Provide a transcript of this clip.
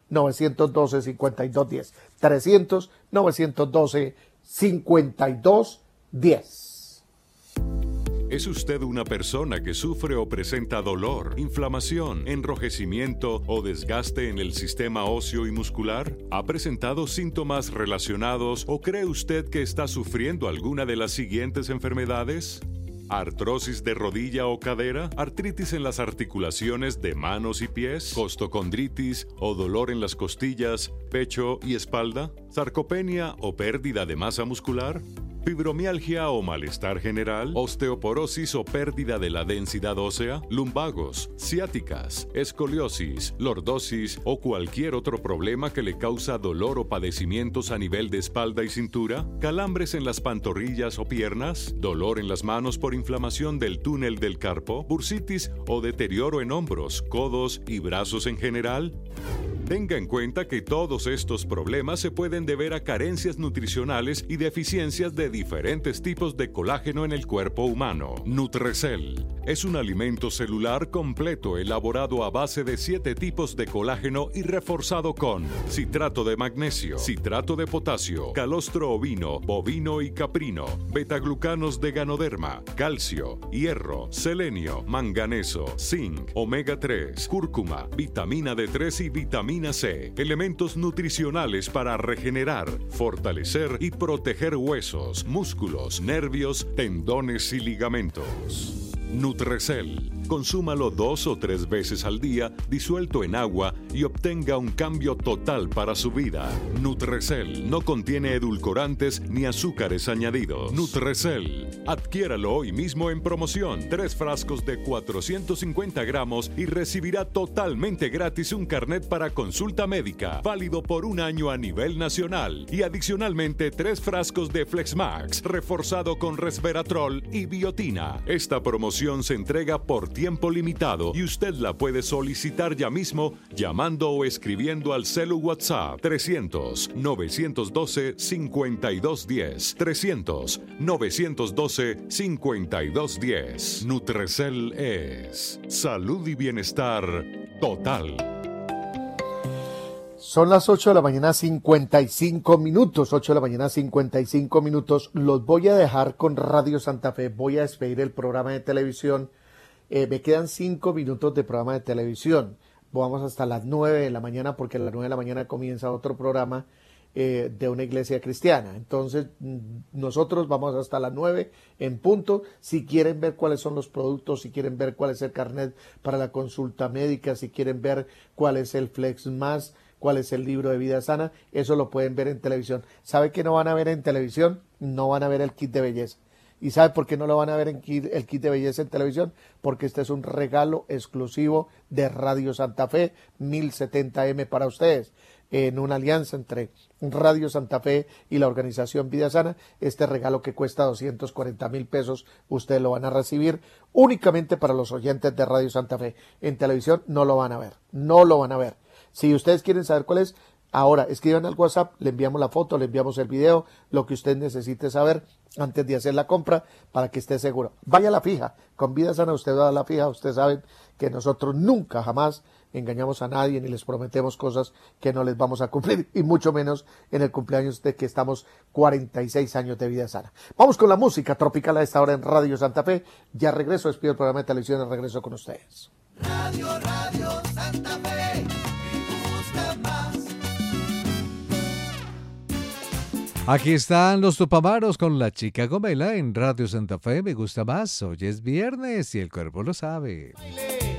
300-912-5210. 300-912-5210. ¿Es usted una persona que sufre o presenta dolor, inflamación, enrojecimiento o desgaste en el sistema óseo y muscular? ¿Ha presentado síntomas relacionados o cree usted que está sufriendo alguna de las siguientes enfermedades? ¿Artrosis de rodilla o cadera? ¿Artritis en las articulaciones de manos y pies? ¿Costocondritis o dolor en las costillas, pecho y espalda? ¿Sarcopenia o pérdida de masa muscular? ¿Fibromialgia o malestar general? ¿Osteoporosis o pérdida de la densidad ósea? ¿Lumbagos, ciáticas, escoliosis, lordosis o cualquier otro problema que le causa dolor o padecimientos a nivel de espalda y cintura? ¿Calambres en las pantorrillas o piernas? ¿Dolor en las manos por inflamación del túnel del carpo? ¿Bursitis o deterioro en hombros, codos y brazos en general? Tenga en cuenta que todos estos problemas se pueden deber a carencias nutricionales y deficiencias de diferentes tipos de colágeno en el cuerpo humano. Nutrecel es un alimento celular completo elaborado a base de 7 tipos de colágeno y reforzado con citrato de magnesio, citrato de potasio, calostro ovino, bovino y caprino, betaglucanos de ganoderma, calcio, hierro, selenio, manganeso, zinc, omega 3, cúrcuma, vitamina D3 y vitamina C, elementos nutricionales para regenerar, fortalecer y proteger huesos, músculos, nervios, tendones y ligamentos. Nutrecel. Consúmalo 2 o 3 veces al día, disuelto en agua, y obtenga un cambio total para su vida. Nutrecel no contiene edulcorantes ni azúcares añadidos. Nutrecel. Adquiéralo hoy mismo en promoción. 3 frascos de 450 gramos y recibirá totalmente gratis un carnet para consulta médica, válido por 1 año a nivel nacional. Y adicionalmente 3 frascos de Flexmax, reforzado con resveratrol y biotina. Esta promoción se entrega por tiempo limitado y usted la puede solicitar ya mismo llamando o escribiendo al celu WhatsApp 300-912-5210. 300-912-5210. Nutrecel es salud y bienestar total. Son las 8 de la mañana 55 minutos, 8 de la mañana 55 minutos. Los voy a dejar con Radio Santa Fe, voy a despedir el programa de televisión. Me quedan 5 minutos de programa de televisión. Vamos hasta las 9 de la mañana porque a las 9 de la mañana comienza otro programa de una iglesia cristiana. Entonces nosotros vamos hasta las 9 en punto. Si quieren ver cuáles son los productos, si quieren ver cuál es el carnet para la consulta médica, si quieren ver cuál es el Flex Más, cuál es el libro de vida sana, eso lo pueden ver en televisión. ¿Sabe qué no van a ver en televisión? No van a ver el kit de belleza. ¿Y sabe por qué no lo van a ver en el kit de belleza en televisión? Porque este es un regalo exclusivo de Radio Santa Fe, 1070M para ustedes. En una alianza entre Radio Santa Fe y la organización Vida Sana, este regalo que cuesta 240,000 pesos, ustedes lo van a recibir únicamente para los oyentes de Radio Santa Fe. En televisión no lo van a ver, no lo van a ver. Si ustedes quieren saber cuál es, ahora escriban al WhatsApp, le enviamos la foto, le enviamos el video, lo que usted necesite saber antes de hacer la compra para que esté seguro. Vaya a la fija, con Vida Sana usted va a la fija, ustedes saben que nosotros nunca jamás engañamos a nadie ni les prometemos cosas que no les vamos a cumplir, y mucho menos en el cumpleaños de que estamos 46 años de Vida Sana. Vamos con la música tropical a esta hora en Radio Santa Fe. Ya regreso, despido el programa de televisión y regreso con ustedes. Radio Santa Fe, me gusta más. Aquí están los Tupamaros con la Chica Gomela en Radio Santa Fe. Me gusta más. Hoy es viernes y el cuerpo lo sabe. Baile.